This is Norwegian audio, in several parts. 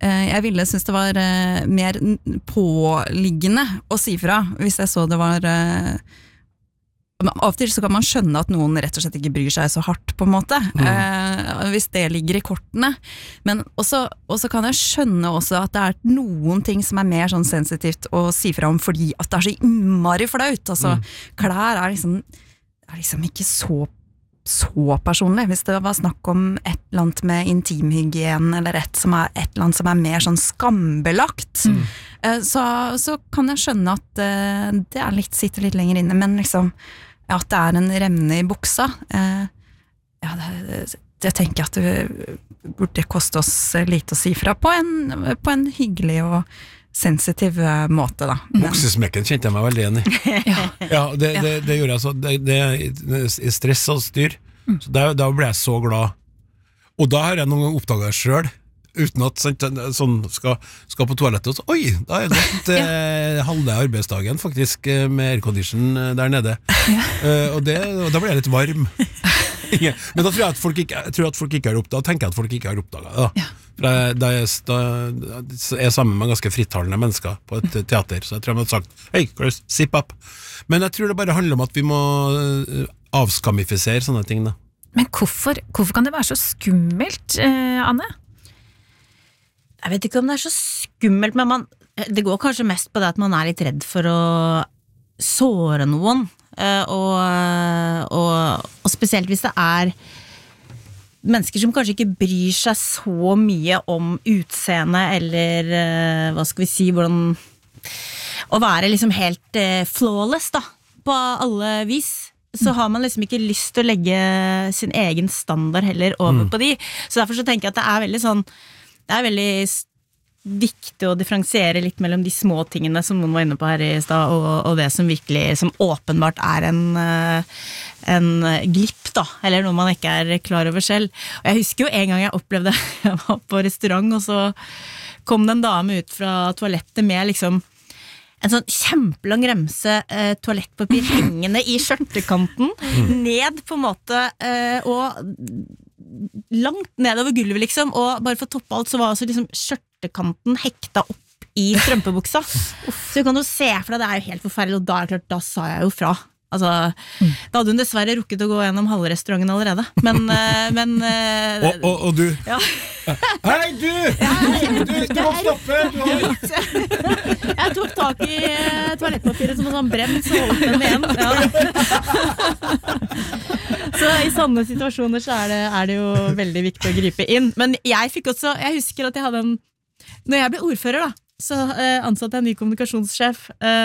jeg ville synes det var mer påliggende å si fra, hvis jeg så det var av og til så kan man skjønne at noen rett og slett ikke bryr seg så hardt på en måte, hvis det ligger i kortene, men også kan jeg skjønne også at det noen ting som mer sånn sensitivt å si fra om, fordi at det så innmari flaut, altså klær liksom ikke så personlig, hvis det var snakk om et eller annet med intimhygien, eller et eller annet som mer sånn skambelagt, så kan jeg skjønne at det sitter litt lenger inne, men liksom at det en remne i buksa, det tenker jeg at det burde koste oss lite å si fra på en hyggelig og sensitiv måte da. Buksesmekken kjente jeg meg veldig igjen i. Ja, det gjorde jeg så. Det stress og styr. Så da ble jeg så glad. Og da har jeg noen gang oppdaget det selv, uten at sånn skal på toalettet, og så, oi, da det gått halve arbeidsdagen faktisk med aircondition der nede. Og da ble jeg litt varm. Men da tror jeg at folk ikke har oppdaget, da tenker jeg at folk ikke har oppdaget det. Da jeg sammen med ganske frittalende mennesker på et teater, så jeg tror jeg hadde sagt, hei, Chris, zip up. Men jeg tror det bare handler om at vi må avskamifisere sånne ting da. Men hvorfor kan det være så skummelt, Anne? Jeg vet ikke om det så skummelt, men det går kanskje mest på det at man litt redd for å såre noen, og spesielt hvis det mennesker som kanskje ikke bryr seg så mye om utseende, eller hva skal vi si, hvordan å være liksom helt flawless da, på alle vis. Så har man liksom ikke lyst til å legge sin egen standard heller over på de. Så derfor så tenker jeg at det veldig sånn, det veldig viktig å differensiere litt mellom de små tingene som noen var inne på her i sted, og det som virkelig, som åpenbart en glipp da, eller noe man ikke klar over selv. Og jeg husker jo en gang jeg opplevde, jeg var på restaurant, og så kom det en dame ut fra toalettet med liksom en sånn kjempelang remse toalettpapir hengende i skjørtekanten, ned på en måte, og langt nedover gulvet liksom, og bare for å toppe alt så var også liksom skjørtekanten hekta opp i strømpebuksa. Så kan du se, for det jo helt forferdelig, og klart, da sa jeg jo fra. Altså, da hadde hun dessverre rukket å gå gjennom halve restauranten allerede. Men og du? Ja. Hei, du! Du må stoppe! Jeg tok tak i toalettpapiret som en sånn brem, så holdt den igjen. Ja. Så i sånne situasjoner så det jo veldig viktig å gripe inn. Men jeg husker at jeg hadde når jeg ble ordfører da, så ansatte jeg en ny kommunikasjonssjef,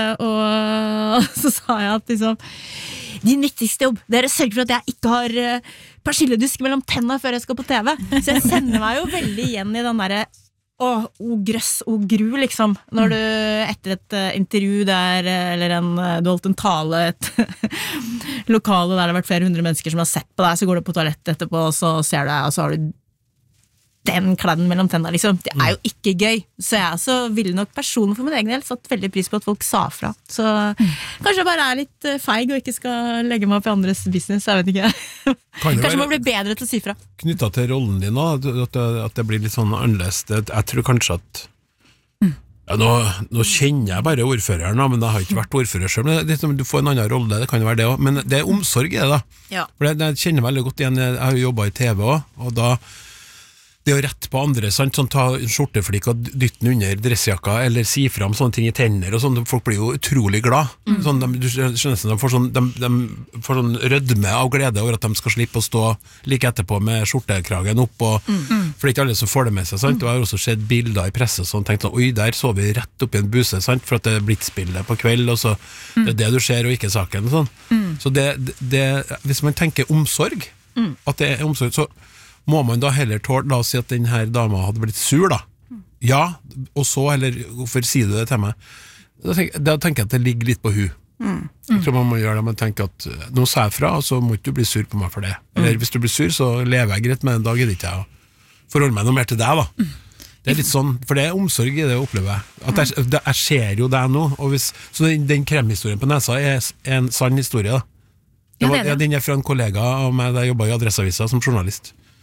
og så sa jeg at liksom, din viktigste jobb, det å sørge for at jeg ikke har persilledusk mellom tennene før jeg skal på TV. Så jeg sender meg jo veldig igjen i den der grøss og gru liksom, når du etter et intervju der, eller du holdt en tale et lokale der det har vært flere hundre mennesker som har sett på deg, så går du på toalettet etterpå, og så ser du deg, og så har du den kladden mellom tennene liksom. Det jo ikke gøy, så jeg så ville nok personen for min egen del satt veldig pris på at folk sa fra, så kanskje jeg bare litt feig og ikke skal legge meg opp i andres business, jeg vet ikke. Kanskje man blir bedre til å si fra. Knyttet til rollen din også, at det blir litt sånn annerledes. Jeg tror kanskje at ja, nå kjenner jeg bare ordføreren, men jeg har ikke vært ordfører selv, men du får en annen rolle, det kan jo være det også, men det omsorg i det da. Ja. For jeg kjenner veldig godt igjen, jeg har jo jobbet i TV også, og da det å rette på andre, sant? Sånn, ta en skjorteflikk og dytte den under dressjakka, eller si frem sånne ting i tenner, og sånn, folk blir jo utrolig glad. Sånn, du skjønner sånn, de får sånn rødme av glede over at de skal slippe å stå like etterpå med skjortekragen opp, for det ikke alle som får det med seg, sant? Og jeg har også sett bilder i presse sånn, tenkt sånn, oi, der så vi rett opp i en buse, sant? For at det blitzbildet på kveld, og så det det du ser, og ikke saken, sånn. Så hvis man tenker omsorg, at det omsorg, så må man da heller tåle, la oss si at den her dama hadde blitt sur da, ja, og så, eller hvorfor sier du det til meg? Da tenker jeg at det ligger litt på Jeg tror man må gjøre det, men tenke at nå sa jeg fra, og så må ikke du bli sur på meg for det, eller hvis du blir sur, så lever jeg greit med en dag, gidder ikke jeg å forholde meg noe mer til deg da. Det litt sånn, for det omsorg i det å oppleve, at jeg ser jo deg nå, og så den kremhistorien på nesa en sann historie da. Den fra en kollega av meg da jeg jobbet i Adresseavisa som journalist.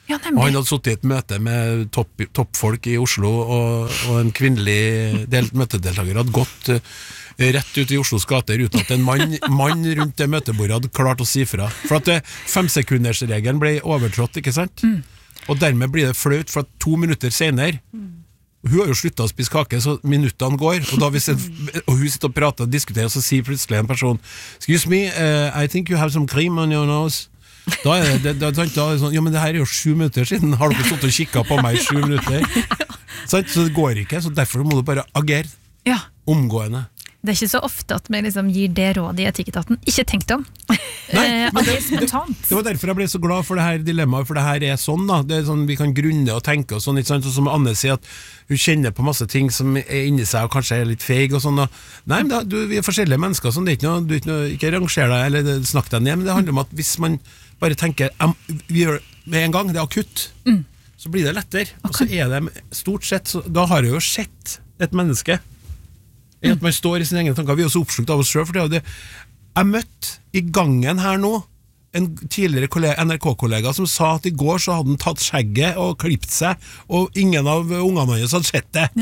Ja, Og han hadde suttet i et møte med toppfolk i Oslo, og en kvinnelig møtedeltaker hadde gått rett ut i Oslos gater uten at en mann rundt det møtebordet hadde klart å si fra. For at 5-sekundersregelen ble overtrådt, ikke sant? Og dermed blir det flaut, for at 2 minutter senere hun har jo sluttet å spise kake, så minuttene går, og hun sitter og prater og diskuterer, og så sier plutselig en person «Excuse me, I think you have some cream on your nose». Da er det sånn, ja, men det her er jo 7 minutter siden, har dere stått og kikket på meg i 7 minutter? Så det går ikke, så derfor må du bare agere omgående. Det er ikke så ofte at vi liksom gir det rådet i Etikketaten. Ikke tenk deg om. Det er spontant. Det var derfor jeg ble så glad for det her dilemmaet, for det her er sånn da. Det er sånn vi kan grunne og tenke og sånn, ikke sant? Og som Anne sier at hun kjenner på masse ting som er inni seg og kanskje er litt feig og sånn. Nei, men vi er forskjellige mennesker, sånn. Det er ikke noe, ikke ranger deg eller snakk deg ned, men det handler om at hvis man bare tenker, vi gjør det med en gang, det er akutt, så blir det lettere. Og så er det stort sett, da har jeg jo sett et menneske at man står i sin egen tanker. Vi er også oppslukt av oss selv, for det jeg møtte i gangen her nå en tidligere NRK-kollega som sa at i går så hadde han tatt skjegget og klippet seg, og ingen av ungene hans hadde sett det.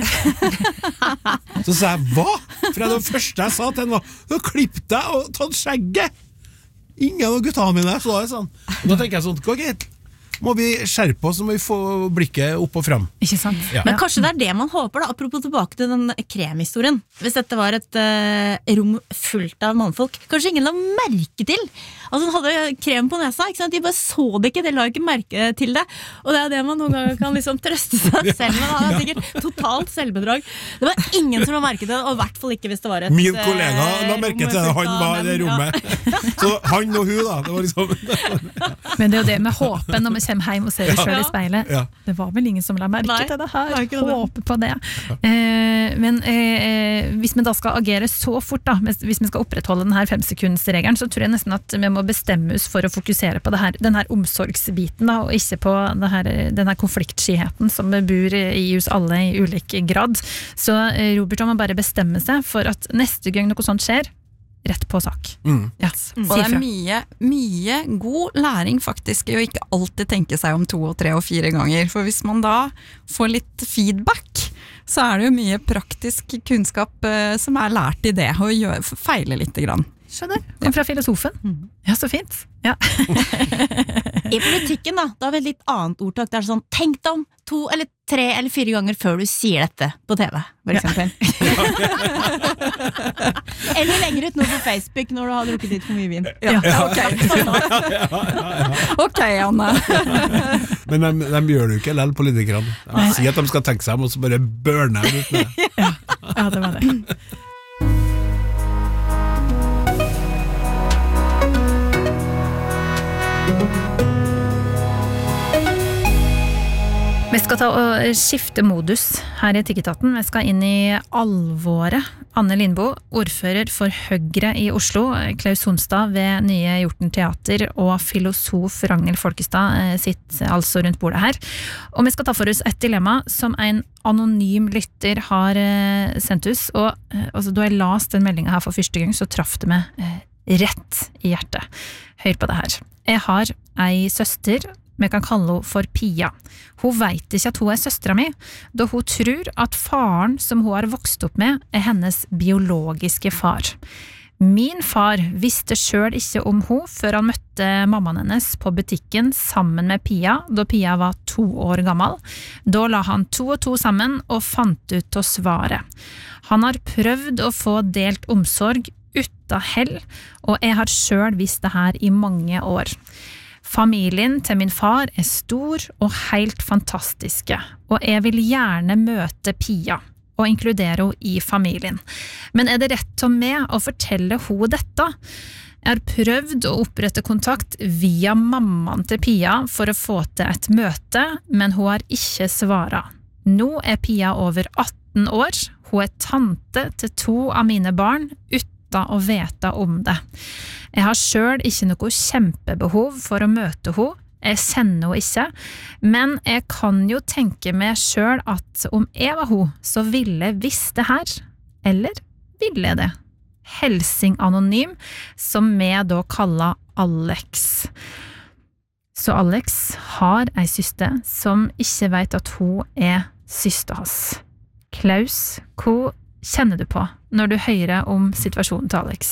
Så sa jeg, hva? For det første jeg sa til henne var, du har klippet deg og tatt skjegget. Ingen av guttene mine, så var det sånn. Og da tenker jeg sånn, hva greit? Må vi skjerpe oss, så må vi få blikket opp og frem. Ikke sant? Ja. Men kanskje det er det man håper da, apropos tilbake til den kremhistorien. Hvis dette var et rom fullt av mannfolk, kanskje ingen la merke til. Altså hun hadde krem på nesa, ikke sant? De bare så det ikke, de la ikke merke til det. Og det er det man noen ganger kan liksom trøste seg selv med. Det er sikkert totalt selvbedrag. Det var ingen som la merke til det, og i hvert fall ikke hvis det var et Min kollega la merke til det, han var i det rommet. Så han og hun da, det var liksom... Men det er jo det med håpen når vi kommer hjem og ser det selv i speilet. Ja. Det var vel ingen som la merke til det her. det er ikke det. Håper på det. Men hvis vi da skal agere så fort da, hvis vi skal opprettholde denne 5-sekundsregelen, så tror jeg nesten at vi må bestemme oss for å fokusere på det her, den her omsorgsbiten da, og ikke på det her, den her konfliktskyheten som bor i oss alle i ulik grad. Så Robert må bare bestemme seg for at neste gang noe sånt skjer, rett på sak. Ja, Og det er mye god læring faktisk i å ikke alltid tenke seg om 2, 3 og 4 ganger, for hvis man da får litt feedback, så er det jo mye praktisk kunnskap som er lært i det, og feile litt grann. Skjønner, kom fra filosofen. Ja, så fint. Ja. I politikken da har vi et litt annet ordtak. Det er sånn, tenk deg om 2 eller 3 eller 4 ganger før du sier dette på TV, for eksempel. Eller lenger ut nå på Facebook når du har drukket litt for mye vin. Ok, Anne. Men de gjør det jo ikke lell, politikerne. De sier at de skal tenke seg om, og så bare børner de ut med det. Ja, det var det. Vi skal ta og skifte modus her i Etikketaten. Vi skal inn i alvoret. Anne Lindboe, ordfører for Høyre i Oslo, Klaus Sonstad ved Nye Hjorten Teater og filosof Ragnhild Folkestad sitter altså rundt bordet her. Og vi skal ta for oss et dilemma som en anonym lytter har sendt oss. Og altså, da jeg las den meldingen her for første gang, så traff det meg rett i hjertet. Hør på det her. Jeg har ei søster, vi kan kalle henne for Pia. Hun vet ikke at hun er søstera mi, da hun tror at faren som hun har vokst opp med, er hennes biologiske far. Min far visste selv ikke om hun før han møtte mammaen hennes på butikken sammen med Pia, da Pia var 2 år gammel. Da la han 2 og 2 sammen og fant ut å svare. Han har prøvd å få delt omsorg uten hell, og jeg har selv visst det her i mange år. Familien til min far er stor og helt fantastiske, og jeg vil gjerne møte Pia og inkludere henne i familien. Men er det rett av meg å fortelle henne dette? Jeg har prøvd å opprette kontakt via mammaen til Pia for å få til et møte, men hun har ikke svaret. Nå er Pia over 18 år, hun er tante til 2 av mine barn, uten å vite om det. Jeg har selv ikke noe kjempebehov for å møte henne, jeg kjenner henne ikke, men jeg kan jo tenke meg selv at om jeg var hun, så ville jeg visst det her, eller ville jeg det? Helsing anonym, som vi da kaller Alex. Så Alex har ei syster som ikke vet at hun syster hans. Klaus, hva kjenner du på når du hører om situasjonen til Alex?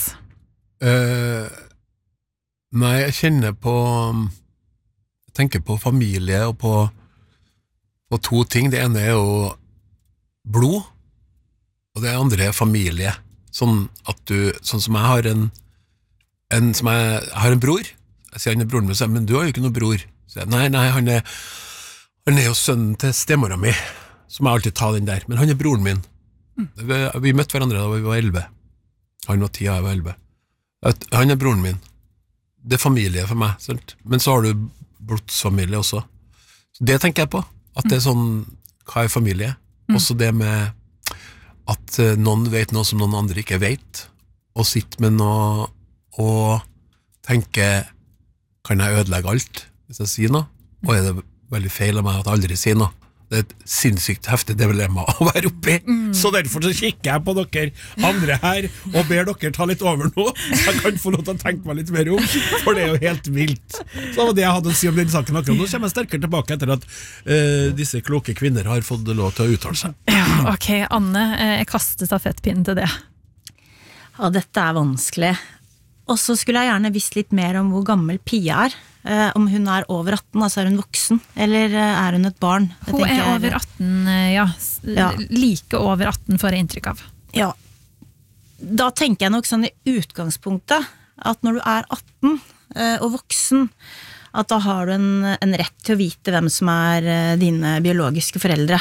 Nei, jeg kjenner på jeg tenker på familie og på to ting. Det ene jo blod, og det andre familie. Sånn som jeg har jeg har en bror. Jeg sier han broren min, men du har jo ikke noen bror. Så jeg, nei, han jo sønnen til stemora mi, så må jeg alltid ta den der. Men han broren min. Vi møtte hverandre da vi var 11. Han var 10, jeg var 11. Han broren min. Det familie for meg, sant? Men så har du blodsfamilie også. Så det tenker jeg på, at det sånn, hva familie? Også det med at noen vet noe som noen andre ikke vet, og sitter med noe og tenker, kan jeg ødelegge alt hvis jeg sier noe? Og det veldig feil av meg at jeg aldri sier noe? Det et sinnssykt heftig dilemma å være oppi. Så derfor så kikker jeg på dere andre her og ber dere ta litt over nå. Jeg kan få lov til å tenke meg litt mer om, for det jo helt vilt. Så det var det jeg hadde å si om den saken akkurat. Nå kommer jeg sterkere tilbake etter at disse kloke kvinner har fått lov til å uttale seg. Ja, ok, Anne, jeg kaster stafettpinnen til det. Ja, dette vanskelig. Og så skulle jeg gjerne visst litt mer om hvor gammel Pia om hun over 18, altså hun voksen, eller hun et barn? Hun over 18, ja. Like over 18 får jeg inntrykk av. Ja, da tenker jeg nok sånn i utgangspunktet, at når du 18 og voksen, at da har du en rett til å vite hvem som dine biologiske foreldre.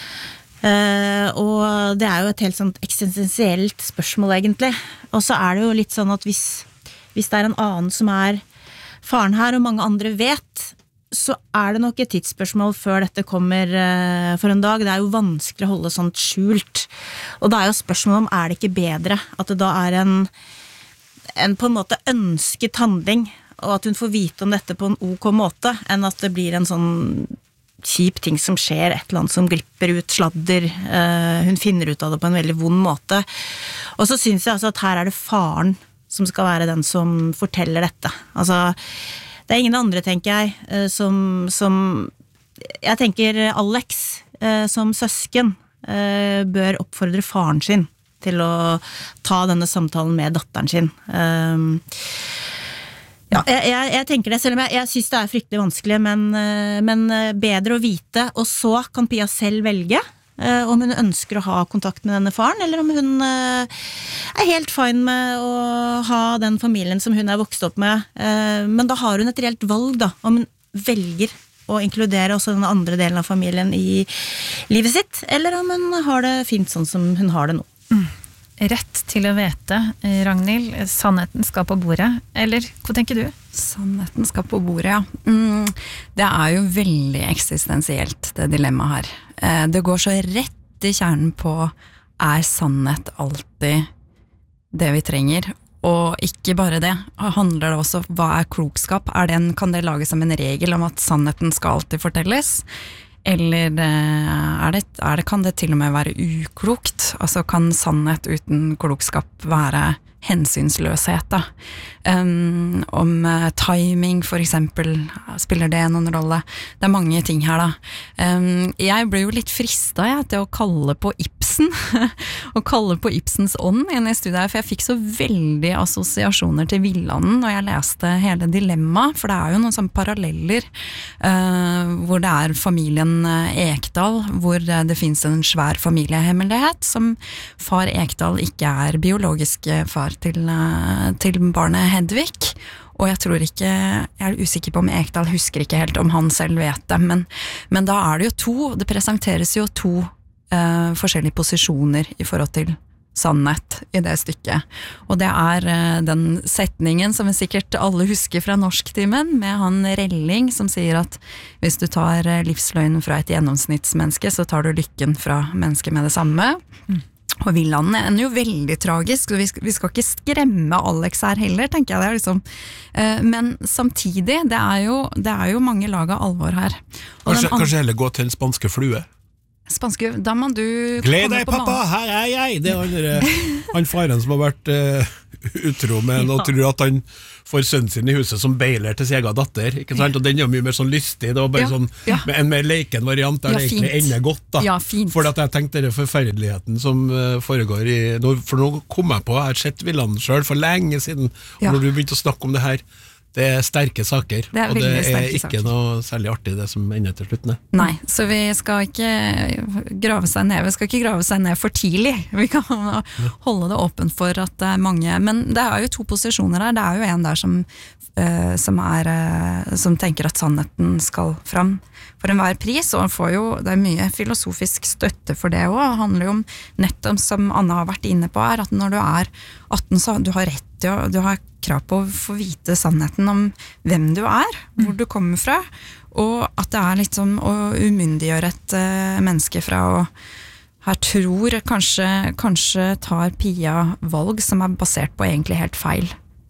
Og det jo et helt sånt eksistensielt spørsmål egentlig. Og så det jo litt sånn at hvis det en annen som faren her, og mange andre vet, så det nok et tidsspørsmål før dette kommer for en dag. Det jo vanskelig å holde sånt skjult. Og det jo spørsmål om det ikke bedre at det da en på en måte ønsket handling, og at hun får vite om dette på en ok måte, enn at det blir en sånn kjip ting som skjer, et eller annet som glipper ut, sladder, hun finner ut av det på en veldig vond måte. Og så synes jeg altså at her det faren som skal være den som forteller dette. Altså, det ingen andre, tenker jeg, som jeg tenker Alex som søsken bør oppfordre faren sin til å ta denne samtalen med datteren sin. Ja, jeg tenker det, selv om jeg synes det fryktelig vanskelig, men bedre å vite, og så kan Pia selv velge om hun ønsker å ha kontakt med denne faren, eller om hun helt fine med å ha den familien som hun vokst opp med, men da har hun et reelt valg da, om hun velger å inkludere også den andre delen av familien i livet sitt, eller om hun har det fint sånn som hun har det nå. Rett til å vite, Ragnhild, sannheten skal på bordet, eller hva tenker du? Sannheten skal på bordet, ja. Det jo veldig eksistensielt, det dilemmaet her. Det går så rett i kjernen på, sannhet alltid det vi trenger? Og ikke bare det, handler det også, hva klokskap? Kan det lages som en regel om at sannheten skal alltid fortelles? Eller kan det til og med være uklokt? Altså kan sannhet uten klokskap være hensynsløshet da? Om timing for eksempel, spiller det noen rolle? Det mange ting her da. Jeg ble jo litt fristet til å kalle på Ibsen, og kalle på Ibsens ånd inne i studiet, for jeg fikk så veldig assosiasjoner til Villanden når jeg leste hele dilemmaet, for det jo noen sånne paralleller, hvor det familien Ekdal, hvor det finnes en svær familiehemmelighet, som far Ekdal ikke biologisk far til barnet Hedvig, og jeg tror ikke, jeg usikker på om Ekdal husker ikke helt om han selv vet det, men da det jo det presenteres jo to forskjellige posisjoner i forhold til sannhet i det stykket, og det den setningen som vi sikkert alle husker fra norsktimen, med han Relling som sier at hvis du tar livsløgnen fra et gjennomsnittsmenneske, så tar du lykken fra mennesket med det samme. Og Villanden jo veldig tragisk, så vi skal ikke skremme Alex her heller, tenker jeg det liksom. Men samtidig, det jo mange lag av alvor her. Og kanskje heller gå til en spanske flue? Spanske, da må du gled deg pappa, her jeg! Det han faren som har vært utro med og tror at han får sønnen sin i huset som beiler til sin egen datter, ikke sant? Og den er mye mer sånn lystig, det var bare sånn, med en mer leken variant, der det egentlig ender godt da. Ja, fint. For at jeg tenkte den forferdeligheten som foregår for nå kom jeg på, jeg har sett Villand selv for lenge siden, og når du begynte å snakke om det her, det sterke saker, og det ikke noe særlig artig det som ender til slutt. Nei, så vi skal ikke grave seg ned for tidlig. Vi kan holde det åpent for at det er mange, men det er jo to posisjoner her. Det er jo en der som tenker at sannheten skal fram for enhver pris, og det er mye filosofisk støtte for det også. Det handler jo om nettopp, som Anna har vært inne på her, at når du er 18 så du har rett til du har krav på å få vite sannheten om hvem du er, hvor du kommer fra, og at det er litt sånn å umyndiggjøre et menneske fra å her tror kanskje tar Pia valg som er basert på egentlig helt feil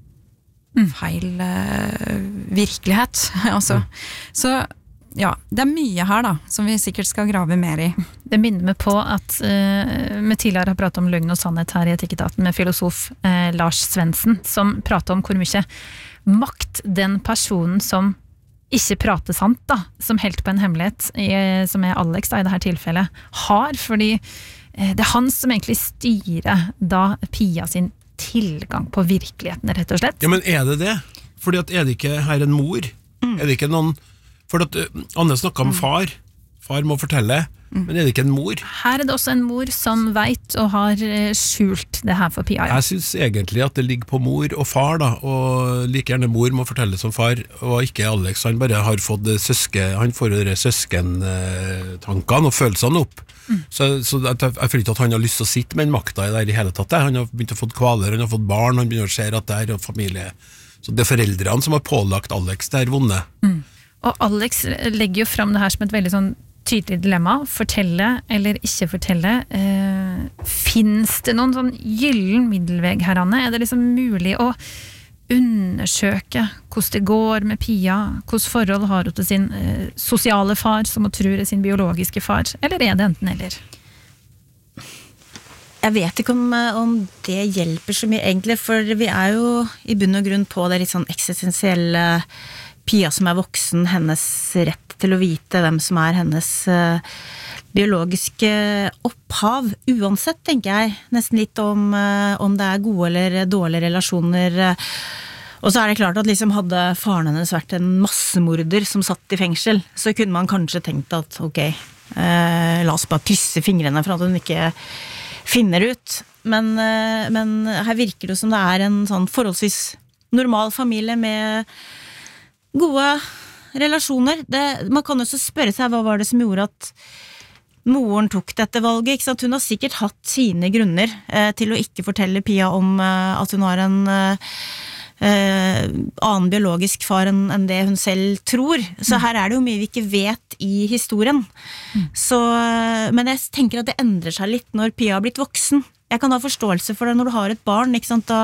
virkelighet. Altså, så ja, det er mye her da, som vi sikkert skal grave mer i. Det minner meg på at vi tidligere har pratet om løgn og sannhet her i Etikketaten med filosof Lars Svendsen, som prater om hvor mye makt den personen som ikke prater sant da, som helt på en hemmelighet, som er Alex da, i dette tilfellet, har, fordi det er han som egentlig styrer da Pia sin tilgang på virkeligheten, rett og slett. Ja, men er det? Fordi at er det ikke her en mor? Er det ikke noen... For at Anne snakket om far må fortelle, men er det ikke en mor? Her er det også en mor som vet og har skjult det her for Pia. Ja. Jeg synes egentlig at det ligger på mor og far da, og like gjerne mor må fortelle som far, og ikke Alex. Han bare har fått han får jo de søskentankene og følelsene opp. Så jeg føler ikke at han har lyst til å sitte med en makta i det i hele tatt. Han har begynt å få kvaler, han har fått barn, han begynner å se at det er familie. Så det er foreldrene som har pålagt Alex det her vonde. Og Alex legger jo fram det her som et veldig sånn tydelig dilemma. Fortelle eller ikke fortelle. Finnes det noen sånn gyllen middelveg her, Anne? Er det liksom mulig å undersøke hvordan det går med Pia? Hvordan forhold har hun til sin sosiale far, som hun tror er sin biologiske far? Eller er det enten eller? Jeg vet ikke om det hjelper så mye egentlig, for vi er jo i bunn og grunn på det litt sånn eksistensielle Pia som er voksen, hennes rett til å vite hvem som er hennes biologiske opphav, uansett, tenker jeg, nesten litt om det er gode eller dårlige relasjoner. Og så er det klart at liksom hadde faren hennes vært en massemorder som satt i fengsel, så kunne man kanskje tenkt at ok, la oss bare krysse fingrene for at hun ikke finner ut. Men her virker det som det er en sånn forholdsvis normal familie med gode relasjoner. Man kan også spørre seg hva var det som gjorde at moren tok dette valget, ikke sant? Hun har sikkert hatt sine grunner til å ikke fortelle Pia om at hun har en annen biologisk far enn det hun selv tror. Så her er det jo mye vi ikke vet i historien. Så, men jeg tenker at det endrer seg litt når Pia har blitt voksen. Jeg kan ha forståelse for det når du har et barn, ikke sant?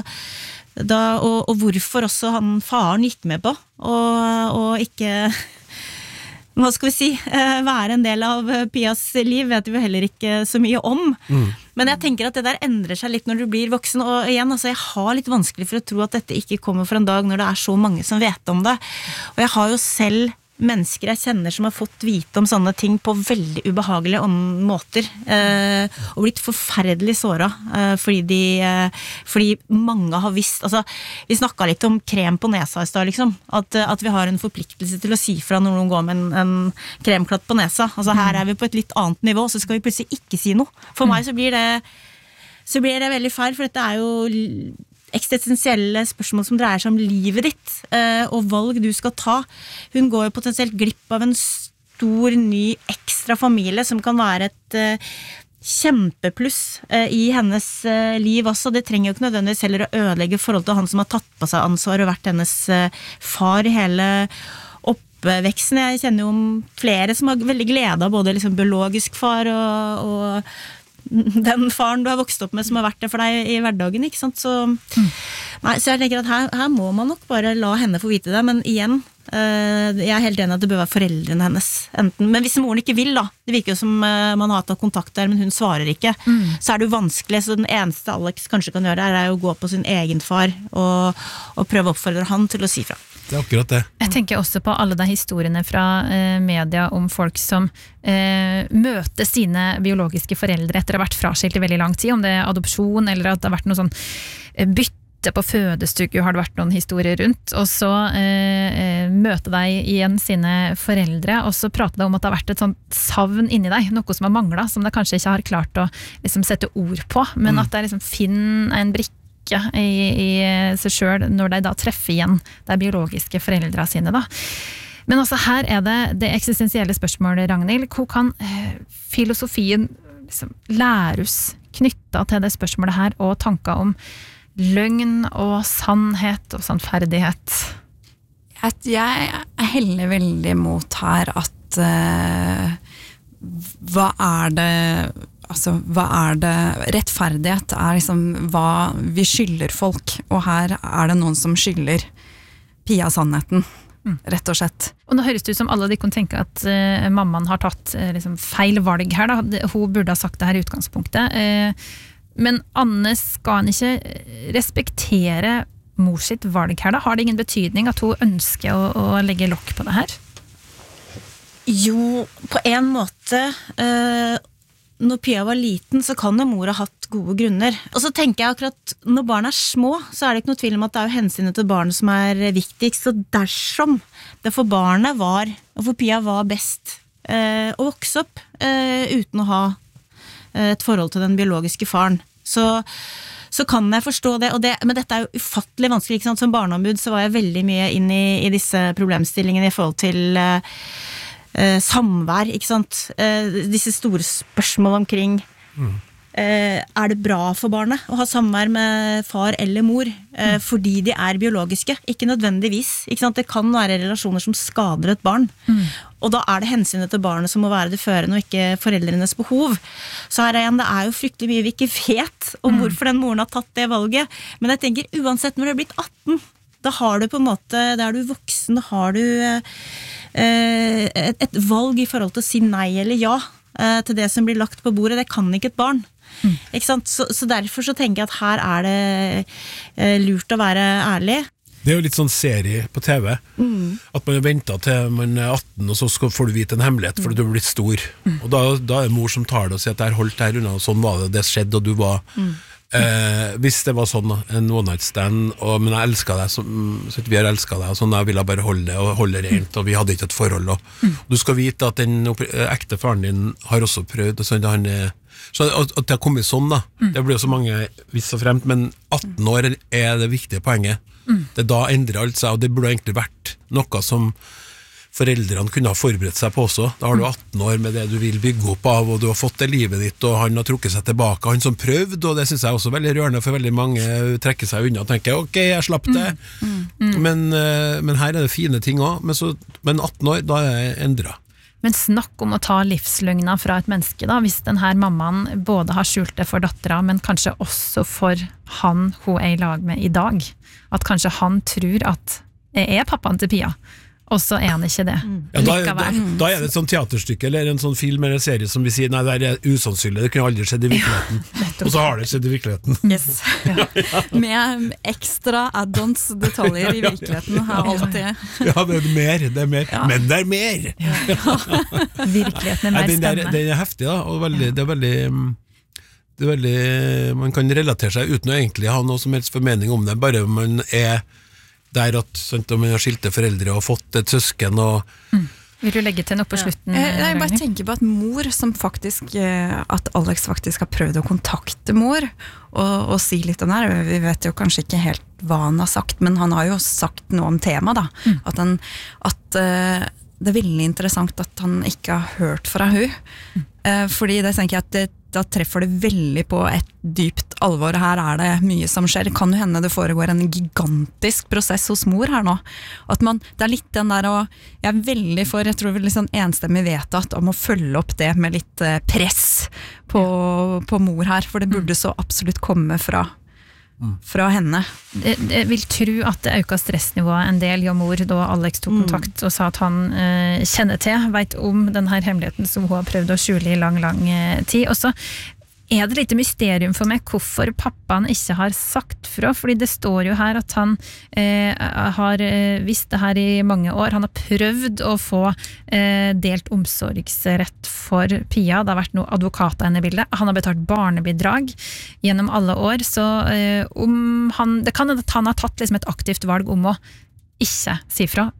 Og hvorfor også faren gikk med på og ikke, hva skal vi si, være en del av Pias liv vet vi heller ikke så mye om. Men jeg tenker at det der endrer seg litt når du blir voksen, og igjen, altså jeg har litt vanskelig for å tro at dette ikke kommer for en dag når det er så mange som vet om det. Og jeg har jo selv mennesker jeg kjenner som har fått vite om sånne ting på veldig ubehagelige måter, og blitt forferdelig såret, fordi mange har visst, altså vi snakket litt om krem på nesa i sted, liksom, at vi har en forpliktelse til å si fra når noen går med en kremklatt på nesa. Altså her er vi på et litt annet nivå, så skal vi plutselig ikke si noe. For meg så blir det veldig feil, for dette er jo eksistensielle spørsmål som dreier seg om livet ditt, og valg du skal ta. Hun går jo potensielt glipp av en stor, ny, ekstra familie som kan være et kjempepluss i hennes liv også. Det trenger jo ikke nødvendigvis heller å ødelegge forhold til han som har tatt på seg ansvar og vært hennes far i hele oppveksten. Jeg kjenner jo om flere som har veldig glede av både liksom biologisk far og den faren du har vokst opp med som har vært det for deg i hverdagen, ikke sant? Så jeg tenker at her må man nok bare la henne få vite det, men igjen, Jeg helt enig at det bør være foreldrene hennes. Enten, men hvis moren ikke vil da, det virker jo som man har hatt noen kontakt der, men hun svarer ikke, så det jo vanskelig. Så den eneste Alex kanskje kan gjøre er å gå på sin egen far og prøve å oppfordre han til å si fra. Det akkurat det. Jeg tenker også på alle de historiene fra media om folk som møter sine biologiske foreldre etter å ha vært fraskilt i veldig lang tid, om det adopsjon eller at det har vært noe sånn bytte på fødestugu, har det vært noen historier rundt, og så møte deg igjen sine foreldre, og så prate deg om at det har vært et sånt savn inni deg, noe som har manglet, som de kanskje ikke har klart å liksom, sette ord på, men at det liksom finner en brikke i seg selv når de da treffer igjen de biologiske foreldrene sine da. Men også her det eksistensielle spørsmålet, Ragnhild. Hvor kan filosofien liksom, læres knyttet til det spørsmålet her, og tanker om løgn og sannhet og sannferdighet? Jeg heller veldig mot her at hva det rettferdighet liksom hva vi skylder folk, og her det noen som skylder Pia sannheten, rett og slett. Og nå høres det ut som alle de kan tenke at mammaen har tatt liksom, feil valg her da. Hun burde ha sagt det her i utgangspunktet, men Anne, skal han ikke respektere mor sitt valg her da? Har det ingen betydning at hun ønsker å legge lokk på det her? Jo, på en måte når Pia var liten, så kan jo mor ha hatt gode grunner. Og så tenker jeg akkurat, når barn små, så det ikke noe tvil om at det jo hensynet til barnet som viktigst. Så dersom det for barnet var, og for Pia var best, å vokse opp uten å ha et forhold til den biologiske faren, så kan jeg forstå det, men dette jo ufattelig vanskelig, ikke sant? Som barneombud så var jeg veldig mye inn i disse problemstillingene i forhold til samvær, ikke sant? Disse store spørsmål omkring det bra for barnet å ha samvær med far eller mor fordi de biologiske, ikke nødvendigvis, ikke sant? Det kan være relasjoner som skader et barn, og da det hensynet til barnet som må være det førende og ikke foreldrenes behov. Så her igjen, det jo fryktelig mye vi ikke vet om hvorfor den moren har tatt det valget, men jeg tenker uansett når du blitt 18, da har du på en måte, da du voksen, da har du et valg i forhold til å si nei eller ja til det som blir lagt på bordet. Det kan ikke et barn, ikke sant? Så derfor så tenker jeg at her det lurt å være ærlig. Det jo litt sånn serie på TV, at man venter til man 18, og så får du vite en hemmelighet fordi du har blitt stor, og da det mor som tar det og sier at det holdt her unna, og sånn var det skjedde, og du var hvis det var sånn en one night stand, men jeg elsket deg så vi har elsket deg, og sånn, jeg ville bare holde rent, og vi hadde ikke et forhold, og du skal vite at den ekte faren din har også prøvd, og sånn, så at det har kommet sånn da, det blir jo så mange visst og fremt, men 18 år det viktige poenget, det da endrer alt seg, og det burde egentlig vært noe som foreldrene kunne ha forberedt seg på også. Da har du 18 år med det du vil bygge opp av, og du har fått det livet ditt, og han har trukket seg tilbake, han som prøvde, og det synes jeg også veldig rørende, for veldig mange trekker seg unna og tenker, ok, jeg slapp det, men her det fine ting også, men 18 år, da det endret. Men snakk om å ta livsløgna fra et menneske da, hvis den her mammaen både har skjult det for dattera, men kanskje også for han hun i lag med i dag. At kanskje han tror at jeg pappaen til Pia, og så han ikke det. Ja, da det et sånt teaterstykke eller en sånn film eller en serie som vi sier, nei, det usannsynlig, det kunne aldri skjedd i virkeligheten. Og så har det skjedd i virkeligheten. Yes. Med ekstra add-ons detaljer i virkeligheten har alltid. Ja, det mer, ja. Men det mer! Virkeligheten mer spennende. Den heftig da, og det er veldig, man kan relatere seg uten å egentlig ha noe som helst formening om det, bare man der at sant, om man har skilte foreldre og fått et søsken og Vil du legge til noe på slutten? Jeg bare tenker på at mor som faktisk, at Alex faktisk har prøvd å kontakte mor og si litt om det her. Vi vet jo kanskje ikke helt hva han har sagt, men han har jo sagt noe om tema da, at det veldig interessant at han ikke har hørt fra hun, fordi det tenker jeg at da treffer det veldig på et dypt alvor. Her det mye som skjer. Kan jo hende det foregår en gigantisk prosess hos mor her nå. At det litt den der, og jeg veldig for, jeg tror vi liksom enstemmig vedtatt om å følge opp det med litt press på mor her, for det burde så absolutt komme fra fra henne. Jeg vil tro at det øker stressnivået en del, mor, da Alex tok kontakt og sa at han kjenner til, vet om denne hemmeligheten som hun har prøvd å skjule i lang tid. Og så det litt mysterium for meg hvorfor pappaen ikke har sagt fra, fordi det står jo her at han har visst det her i mange år. Han har prøvd å få delt omsorgsrett for Pia. Det har vært noen advokater inne i bildet. Han har betalt barnebidrag gjennom alle år, så det kan hende at han har tatt liksom et aktivt valg om å ikke si fra.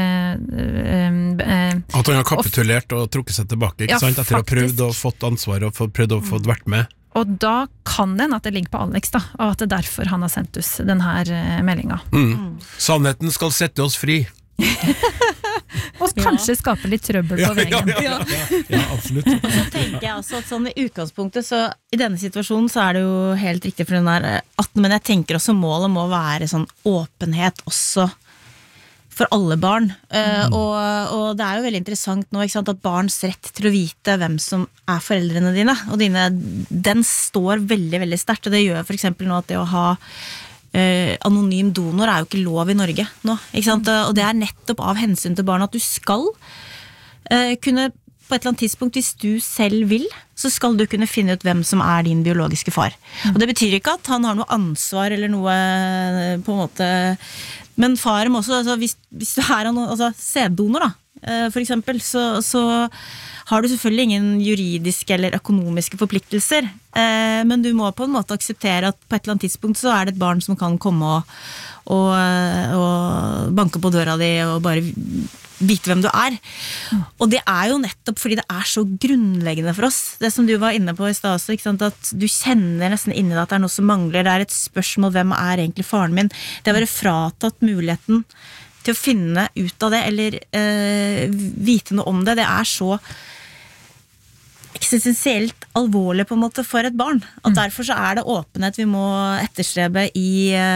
At han har kapitulert og trukket seg tilbake, ikke sant? Etter å ha prøvd og fått ansvar og prøvd å få vært med. Og da kan det at det ligger på Alex da, og at det derfor han har sendt oss denne meldingen. Sannheten skal sette oss fri. Og kanskje skape litt trøbbel på veien. Ja, absolutt. Så tenker jeg også at sånn i utgangspunktet, så i denne situasjonen så det jo helt riktig for den der 18, men jeg tenker også målet må være sånn åpenhet også for alle barn, og det jo veldig interessant nå, ikke sant, at barns rett til å vite hvem som foreldrene dine, og den står veldig, veldig sterkt, og det gjør for eksempel nå at det å ha anonym donor jo ikke lov i Norge nå, ikke sant, og det nettopp av hensyn til barn at du skal kunne på et eller annet tidspunkt, hvis du selv vil, så skal du kunne finne ut hvem som din biologiske far. Og det betyr ikke at han har noe ansvar eller noe på en måte. Men faren må også, altså, hvis du altså, sæddonor da, for eksempel, så har du selvfølgelig ingen juridiske eller økonomiske forpliktelser, men du må på en måte akseptere at på et eller annet tidspunkt så det et barn som kan komme og banke på døra di og bare vite hvem du og det jo nettopp fordi det så grunnleggende for oss, det som du var inne på i sted også, ikke sant? At du kjenner nesten inni deg at det noe som mangler, det et spørsmål, hvem egentlig faren min, det å være fratatt muligheten til å finne ut av det, eller vite noe om det, det så eksistensielt alvorlig på en måte for et barn, at derfor så det åpenhet vi må etterstrebe i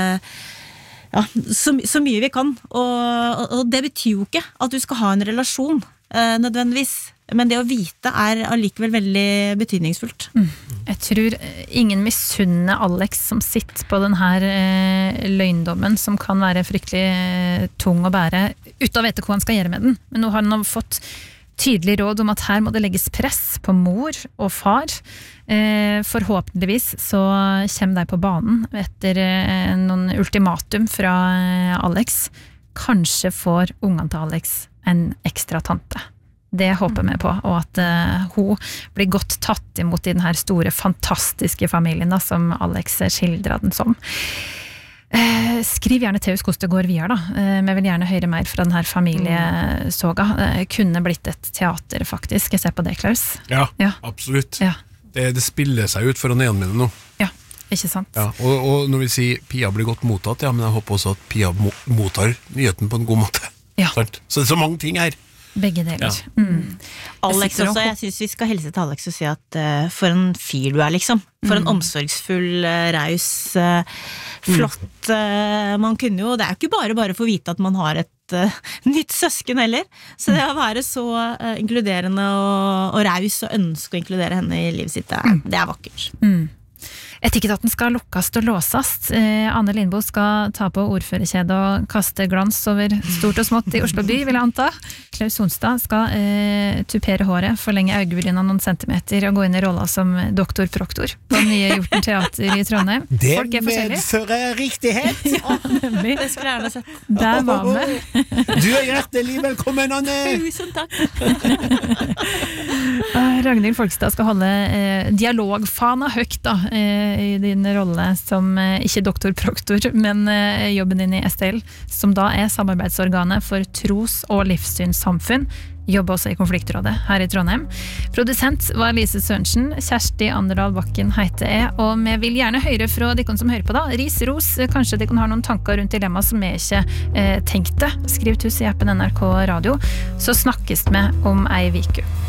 så mye vi kan, og det betyr jo ikke at du skal ha en relasjon nødvendigvis, men det å vite allikevel veldig betydningsfullt. Jeg tror ingen misunner Alex som sitter på den her løgndommen som kan være fryktelig tung å bære, uten å vite hva han skal gjøre med den, men nå har han fått tydelig råd om at her må det legges press på mor og far. Forhåpentligvis så kommer de på banen etter noen ultimatum fra Alex. Kanskje får ungene til Alex en ekstra tante. Det håper vi på, og at hun blir godt tatt imot i den her store, fantastiske familien da, som Alex skildret den som. Skriv gjerne til oss hvordan det går videre da. Vi vil gjerne høre mer fra denne familiesoga. Kunne blitt et teater faktisk. Jeg ser på det, Klaus. Ja. Absolutt. Ja. Det spiller seg ut for å nedmine nå. Ja, ikke sant? Ja, og når vi sier Pia blir godt mottatt, men jeg håper også at Pia mottar nyheten på en god måte. Ja. Så det så mange ting her. Begge deler. Alex også, jeg synes vi skal helse til Alex og si at for en fyr du liksom. For en omsorgsfull, raus, flott man kunne jo, det jo ikke bare for å vite at man har et nytt søsken heller, så det å være så inkluderende og raus og ønske å inkludere henne i livet sitt, det vakkert. Etikettaten skal lukkast og låsast. Anne Lindboe skal ta på ordførerkjedet og kaste glans over stort og smått i Oslo by, vil jeg anta. Klaus Sonstad skal tupere håret, forlenge øyebrynene noen centimeter og gå inn i rolla som doktor Proktor på nye Hjorten Teater i Trondheim. Det medfører riktighet! Nemlig. Det skulle jeg gjerne sett. Der var vi. Du hjertelig velkommen, Anne! Tusen takk! Ragnhild Folkestad skal holde dialogfana høyt da, i din rolle som ikke doktor Proktor, men jobben din i STL, som da samarbeidsorganet for tros- og livssynssamfunn. Jobber også i konfliktrådet her i Trondheim. Produsent var Lise Sørensen, Kjersti Anderdal Bakken heter jeg, og vi vil gjerne høre fra dere som hører på da. Ris, ros, kanskje dere har noen tanker rundt dilemma som vi ikke tenkte. Skriv til oss i appen NRK Radio, så snakkes vi om ei uke.